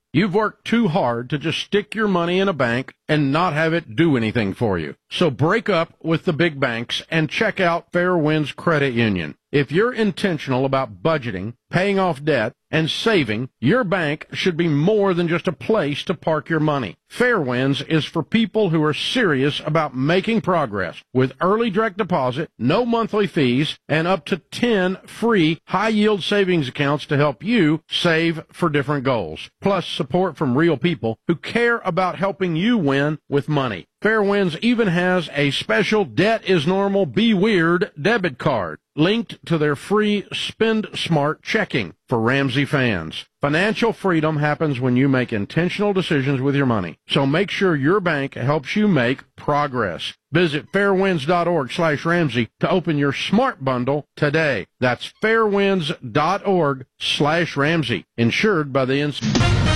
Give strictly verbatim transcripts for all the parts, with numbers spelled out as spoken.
You've worked too hard to just stick your money in a bank and not have it do anything for you. So break up with the big banks and check out Fairwinds Credit Union. If you're intentional about budgeting, paying off debt, and saving, your bank should be more than just a place to park your money. Fairwinds is for people who are serious about making progress with early direct deposit, no monthly fees, and up to ten free high-yield savings accounts to help you save for different goals. Plus support from real people who care about helping you win with money. Fairwinds even has a special Debt is Normal, Be Weird debit card linked to their free Spend Smart checking for Ramsey fans. Financial freedom happens when you make intentional decisions with your money. So make sure your bank helps you make progress. Visit fairwinds.org slash Ramsey to open your smart bundle today. That's fairwinds.org slash Ramsey. Insured by the N C double A.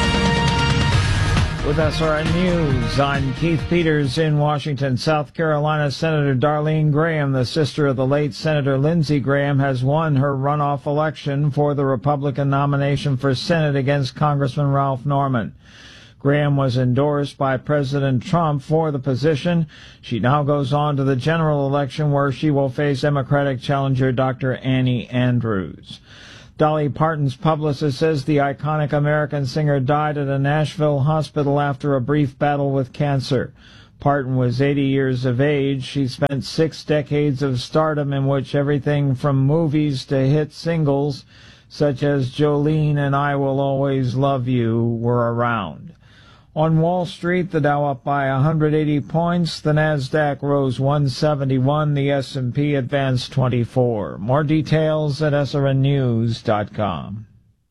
With S R N News, I'm Keith Peters in Washington. South Carolina Senator Darlene Graham, the sister of the late Senator Lindsey Graham, has won her runoff election for the Republican nomination for Senate against Congressman Ralph Norman. Graham was endorsed by President Trump for the position. She now goes on to the general election where she will face Democratic challenger Doctor Annie Andrews. Dolly Parton's publicist says the iconic American singer died at a Nashville hospital after a brief battle with cancer. Parton was eighty years of age. She spent six decades of stardom in which everything from movies to hit singles such as Jolene and I Will Always Love You were around. On Wall Street, the Dow up by one hundred eighty points, the Nasdaq rose one seventy-one, the S and P advanced twenty-four. More details at S R N news dot com.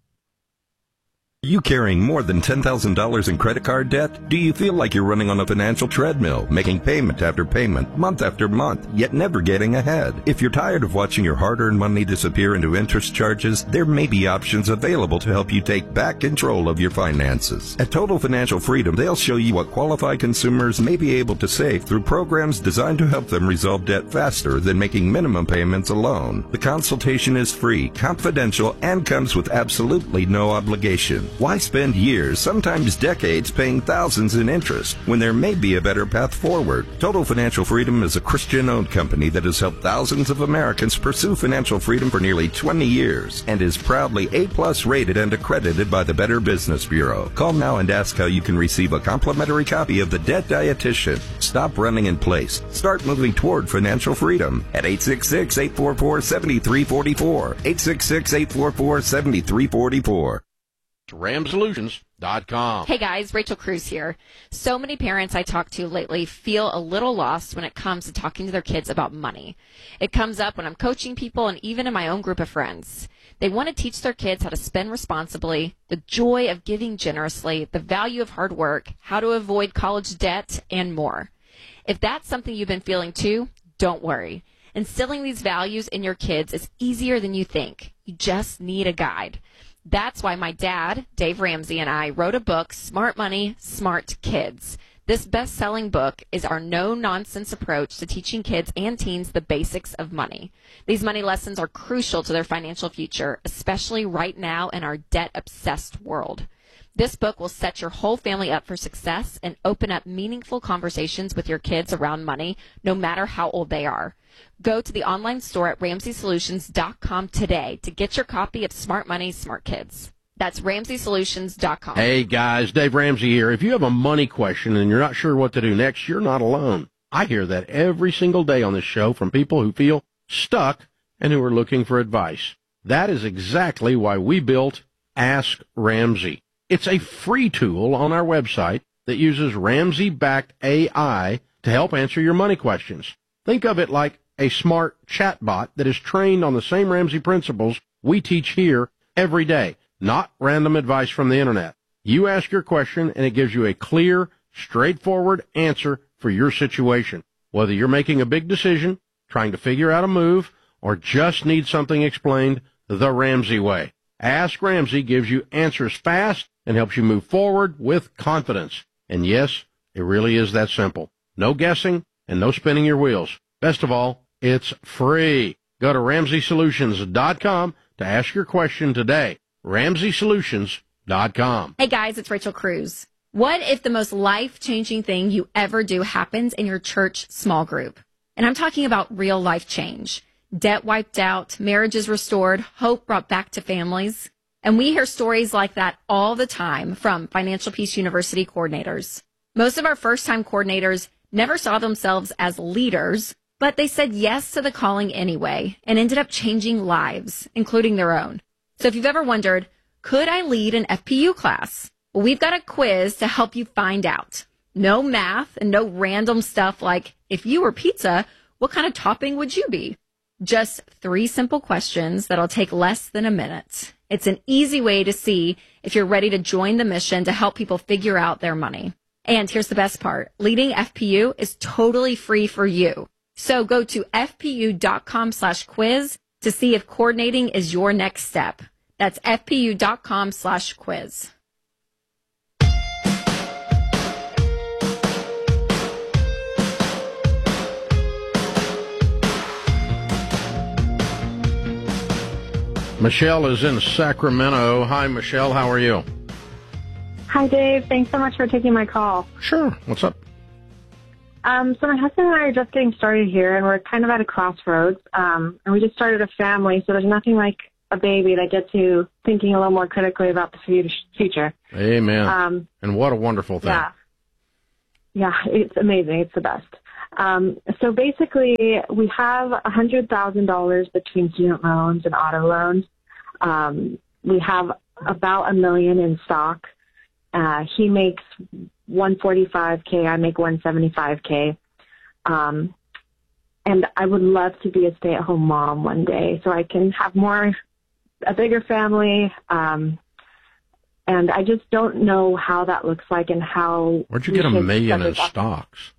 Are you carrying more than ten thousand dollars in credit card debt? Do you feel like you're running on a financial treadmill, making payment after payment, month after month, yet never getting ahead? If you're tired of watching your hard-earned money disappear into interest charges, there may be options available to help you take back control of your finances. At Total Financial Freedom, they'll show you what qualified consumers may be able to save through programs designed to help them resolve debt faster than making minimum payments alone. The consultation is free, confidential, and comes with absolutely no obligation. Why spend years, sometimes decades, paying thousands in interest when there may be a better path forward? Total Financial Freedom is a Christian-owned company that has helped thousands of Americans pursue financial freedom for nearly twenty years and is proudly A-plus rated and accredited by the Better Business Bureau. Call now and ask how you can receive a complimentary copy of The Debt Dietitian. Stop running in place. Start moving toward financial freedom at eight six six, eight four four, seven three four four, eight six six, eight four four, seven three four four. ram solutions dot com. Hey guys, Rachel Cruz here. So many parents I talk to lately feel a little lost when it comes to talking to their kids about money. It comes up when I'm coaching people and even in my own group of friends. They want to teach their kids how to spend responsibly, the joy of giving generously, the value of hard work, how to avoid college debt, and more. If that's something you've been feeling too, don't worry. Instilling these values in your kids is easier than you think. You just need a guide. That's why my dad, Dave Ramsey, and I wrote a book, Smart Money, Smart Kids. This best-selling book is our no-nonsense approach to teaching kids and teens the basics of money. These money lessons are crucial to their financial future, especially right now in our debt-obsessed world. This book will set your whole family up for success and open up meaningful conversations with your kids around money, no matter how old they are. Go to the online store at ramsey solutions dot com today to get your copy of Smart Money, Smart Kids. That's ramsey solutions dot com. Hey guys, Dave Ramsey here. If you have a money question and you're not sure what to do next, you're not alone. I hear that every single day on this show from people who feel stuck and who are looking for advice. That is exactly why we built Ask Ramsey. It's a free tool on our website that uses Ramsey-backed A I to help answer your money questions. Think of it like a smart chatbot that is trained on the same Ramsey principles we teach here every day, not random advice from the internet. You ask your question and it gives you a clear, straightforward answer for your situation. Whether you're making a big decision, trying to figure out a move, or just need something explained the Ramsey way. Ask Ramsey gives you answers fast and helps you move forward with confidence. And yes, it really is that simple. No guessing and no spinning your wheels. Best of all, it's free. Go to ramsey solutions dot com to ask your question today. ramsey solutions dot com. Hey guys, it's Rachel Cruz. What if the most life-changing thing you ever do happens in your church small group? And I'm talking about real life change. Debt wiped out, marriages restored, hope brought back to families. And we hear stories like that all the time from Financial Peace University coordinators. Most of our first-time coordinators never saw themselves as leaders, but they said yes to the calling anyway and ended up changing lives, including their own. So if you've ever wondered, could I lead an F P U class? Well, we've got a quiz to help you find out. No math and no random stuff like, if you were pizza, what kind of topping would you be? Just three simple questions that'll take less than a minute. It's an easy way to see if you're ready to join the mission to help people figure out their money. And here's the best part. Leading F P U is totally free for you. So go to fpu.com slash quiz to see if coordinating is your next step. That's fpu.com slash quiz. Michelle is in Sacramento. Hi, Michelle. How are you? Hi, Dave. Thanks so much for taking my call. Sure. What's up? Um, so my husband and I are just getting started here, and we're kind of at a crossroads. Um, and we just started a family, so there's nothing like a baby that gets you thinking a little more critically about the future. Amen. Um, and what a wonderful thing. Yeah. Yeah, it's amazing. It's the best. Um, so basically, we have one hundred thousand dollars between student loans and auto loans. Um, we have about a million in stock. Uh, he makes one forty-five K. I make one seventy-five K. Um, and I would love to be a stay-at-home mom one day so I can have more, a bigger family. Um, and I just don't know how that looks like and how. Where'd you get a million in stocks?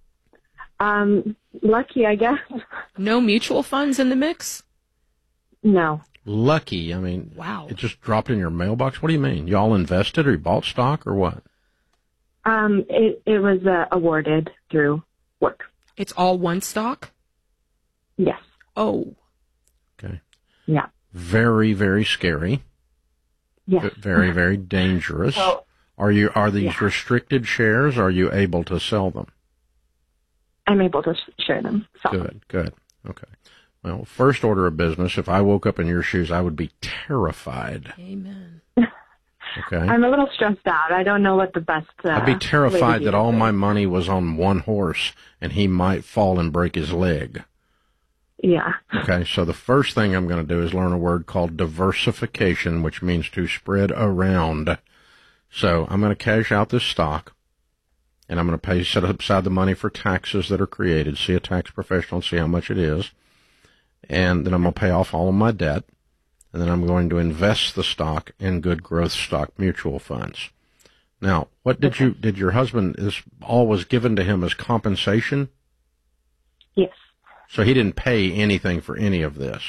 Um, lucky, I guess. No mutual funds in the mix? No. Lucky. I mean, wow. It just dropped in your mailbox. What do you mean? You all invested or you bought stock or what? Um, it, it was uh, awarded through work. It's all one stock? Yes. Oh. Okay. Yeah. Very, very scary. Yes. Very, very dangerous. So, are you, are these yeah. restricted shares? Or are you able to sell them? I'm able to sh- share them. Sell Good, them. good. Okay. Well, first order of business, if I woke up in your shoes, I would be terrified. Amen. Okay. I'm a little stressed out. I don't know what the best. Uh, I'd be terrified that all is. my money was on one horse and he might fall and break his leg. Yeah. Okay, so the first thing I'm going to do is learn a word called diversification, which means to spread around. So I'm going to cash out this stock, and I'm going to pay, set aside the money for taxes that are created, see a tax professional and see how much it is, and then I'm going to pay off all of my debt, and then I'm going to invest the stock in good growth stock mutual funds. Now, what did okay. you, did your husband, this all was given to him as compensation? Yes. So he didn't pay anything for any of this?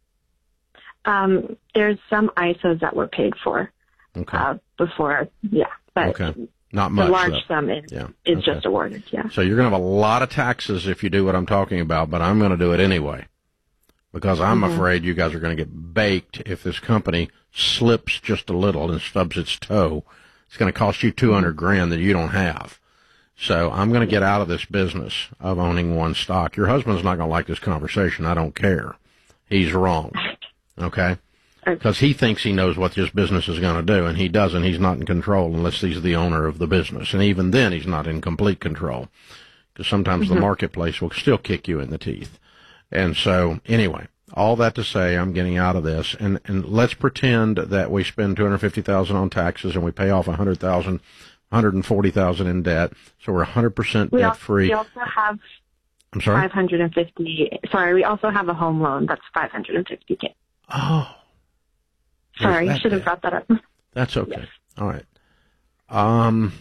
Um, there's some I S As that were paid for Okay. uh, before, yeah. But Okay. Not the much. large though. sum is, Yeah. is Okay. just awarded, yeah. So you're going to have a lot of taxes if you do what I'm talking about, but I'm going to do it anyway. Because I'm Mm-hmm. afraid you guys are going to get baked if this company slips just a little and stubs its toe. It's going to cost you two hundred grand that you don't have. So I'm going to get out of this business of owning one stock. Your husband's not going to like this conversation. I don't care. He's wrong. Okay? Because he thinks he knows what this business is going to do, and he doesn't. He's not in control unless he's the owner of the business. And even then, he's not in complete control. Because sometimes mm-hmm. the marketplace will still kick you in the teeth. And so, anyway, all that to say, I'm getting out of this. And, and let's pretend that we spend two hundred fifty thousand dollars on taxes and we pay off one hundred thousand dollars, one hundred forty thousand dollars in debt. So we're one hundred percent debt free. We also have I'm sorry? five hundred fifty. Sorry, we also have a home loan that's five hundred fifty K. Oh. Sorry, I should have brought that up. That's okay. Yes. All right. Um.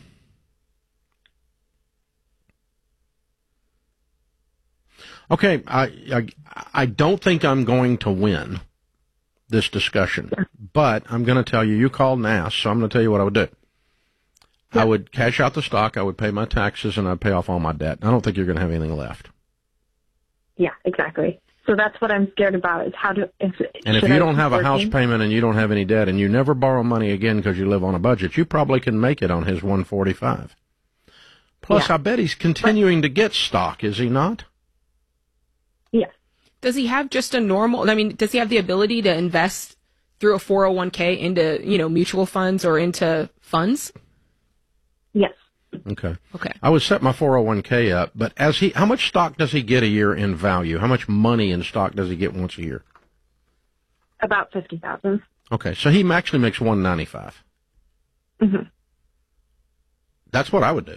Okay, I, I I don't think I'm going to win this discussion, but I'm going to tell you. You called and asked, so I'm going to tell you what I would do. Yeah. I would cash out the stock, I would pay my taxes, and I'd pay off all my debt. I don't think you're going to have anything left. Yeah, exactly. So that's what I'm scared about is how to, if, and if should you I don't keep have a house working? payment and you don't have any debt and you never borrow money again because you live on a budget, you probably can make it on his one forty-five. Plus, Yeah. I bet he's continuing to get stock, is he not? Yes. Does he have just a normal, I mean, does he have the ability to invest through a four oh one k into, you know, mutual funds or into funds? Yes. Okay. Okay. I would set my four oh one k up, but as he, how much stock does he get a year in value? How much money in stock does he get once a year? About fifty thousand. Okay, so he actually makes one ninety-five. Mm-hmm. That's what I would do.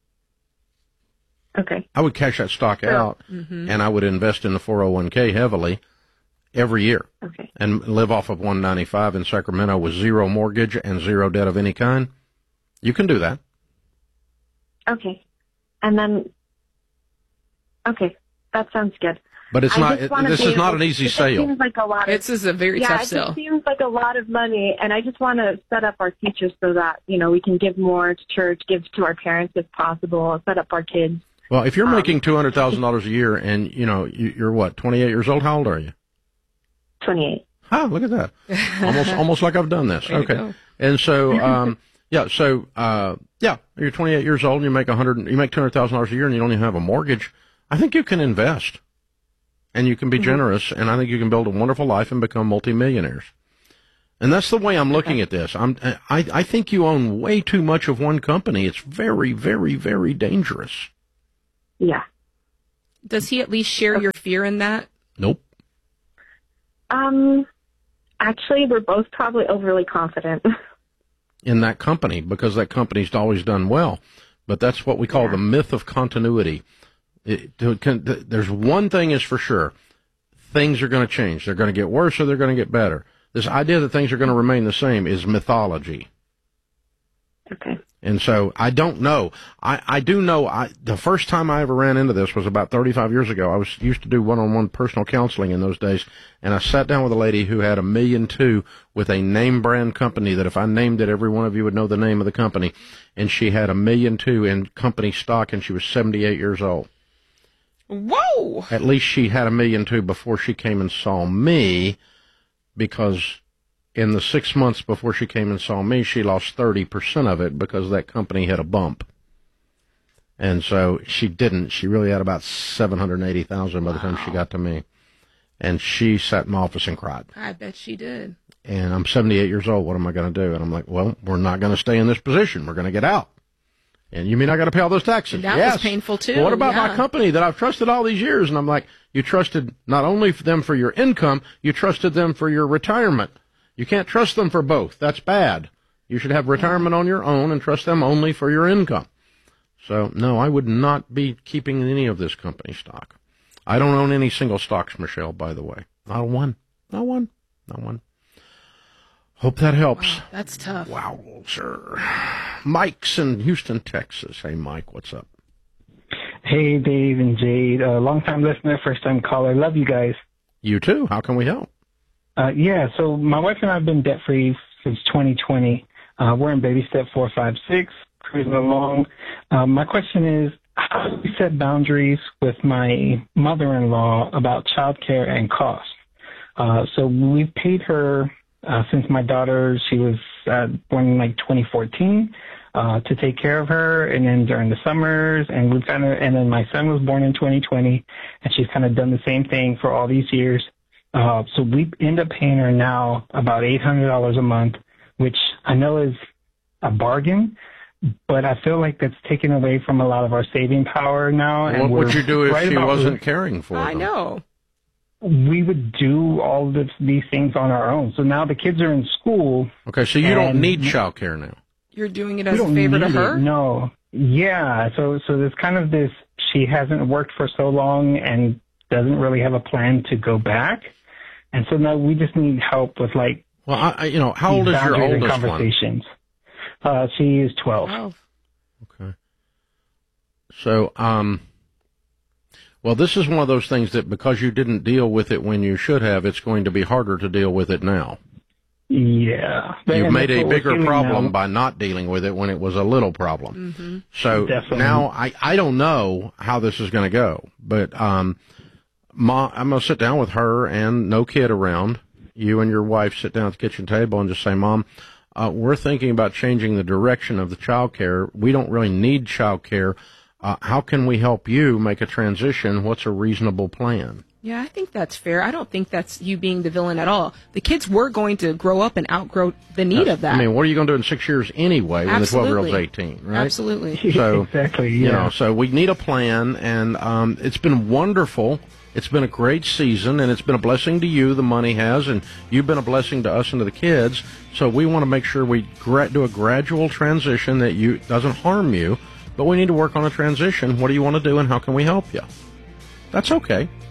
Okay. I would cash that stock Sure. out, Mm-hmm. and I would invest in the four oh one k heavily every year, Okay. and live off of one ninety-five in Sacramento with zero mortgage and zero debt of any kind. You can do that. Okay. And then, okay, that sounds good. But it's I not. just It, wanna this be is not able- an easy it sale. seems like a lot of, This is a very yeah, tough it sell. just seems like a lot of money, and I just want to set up our future so that, you know, we can give more to church, give to our parents if possible, set up our kids. Well, if you're Um, making two hundred thousand dollars a year, and you know you- you're what, twenty-eight years old? How old are you? twenty-eight. Ah, look at that. Almost, almost like I've done this. Way to Okay. go. And so, um, yeah, so, uh, yeah, you're twenty-eight years old and you make a hundred, you make two hundred thousand dollars a year and you don't even have a mortgage. I think you can invest and you can be generous, and I think you can build a wonderful life and become multimillionaires. And that's the way I'm looking at this. I'm, I, I think you own way too much of one company. It's very, very, very dangerous. Yeah. Does he at least share your fear in that? Nope. Um, actually, we're both probably overly confident. In that company, because that company's always done well. But that's what we call Yeah. the myth of continuity. It, to, can, th- there's one thing is for sure. Things are going to change. They're going to get worse or they're going to get better. This idea that things are going to remain the same is mythology. Okay. And so I don't know. I, I do know I, the first time I ever ran into this was about thirty-five years ago. I was used to do one-on-one personal counseling in those days, and I sat down with a lady who had a million two with a name brand company that if I named it, every one of you would know the name of the company. And she had a million two in company stock, and she was seventy-eight years old. Whoa! At least she had a million two before she came and saw me, because in the six months before she came and saw me, she lost thirty percent of it because that company hit a bump. And so she didn't. She really had about seven hundred eighty thousand by the time she got to me. And she sat in my office and cried. I bet she did. And I'm seventy-eight years old. What am I going to do? And I'm like, well, we're not going to stay in this position. We're going to get out. And you mean I got to pay all those taxes? And that yes. was painful, too. Well, what about my Yeah. company that I've trusted all these years? And I'm like, you trusted not only for them for your income, you trusted them for your retirement. You can't trust them for both. That's bad. You should have retirement on your own and trust them only for your income. So, no, I would not be keeping any of this company stock. I don't own any single stocks, Michelle, by the way. Not one. Not one. Not one. Hope that helps. Wow, that's tough. Wow, sir. Mike's in Houston, Texas. Hey, Mike, what's up? Hey, Dave and Jade. Uh, long-time listener, first-time caller. Love you guys. You too. How can we help? Uh, yeah, so my wife and I have been debt-free since twenty twenty. Uh, we're in baby step four, five, six, cruising along. Um, my question is, how do we set boundaries with my mother-in-law about childcare and cost? Uh, so we've paid her uh, since my daughter, she was uh, born in like twenty fourteen, uh, to take care of her, and then during the summers, and we've kind of, and then my son was born in twenty twenty, and she's kind of done the same thing for all these years. Uh, so we end up paying her now about eight hundred dollars a month, which I know is a bargain, but I feel like that's taken away from a lot of our saving power now. And What would we're you do if right she about- wasn't caring for I them? know. We would do all this, these things on our own. So now the kids are in school. Okay, so you don't And- need child care now. You're doing it We as a don't favor to need her? it, no. Yeah. So, so there's kind of this, she hasn't worked for so long and doesn't really have a plan to go back. And so now we just need help with like, Well, I, I, you know, how old these is your boundaries and oldest one? conversations. Uh, she is twelve. Oh. Okay. So, um, well, this is one of those things that because you didn't deal with it when you should have, it's going to be harder to deal with it now. Yeah. You've And made that's a what we're bigger feeling problem now. by not dealing with it when it was a little problem. Mm-hmm. So Definitely. now I, I don't know how this is going to go, but um, Ma, I'm going to sit down with her and no kid around. You and your wife sit down at the kitchen table and just say, Mom, uh, we're thinking about changing the direction of the child care. We don't really need child care. Uh, how can we help you make a transition? What's a reasonable plan? Yeah, I think that's fair. I don't think that's you being the villain at all. The kids were going to grow up and outgrow the need That's, of that. I mean, what are you going to do in six years anyway when Absolutely. the twelve-year-old's eighteen, right? Absolutely. So, exactly, yeah. You know, so we need a plan, and um, it's been wonderful. It's been a great season, and it's been a blessing to you, the money has, and you've been a blessing to us and to the kids. So we want to make sure we gra- do a gradual transition that you doesn't harm you, but we need to work on a transition. What do you want to do, and how can we help you? That's okay.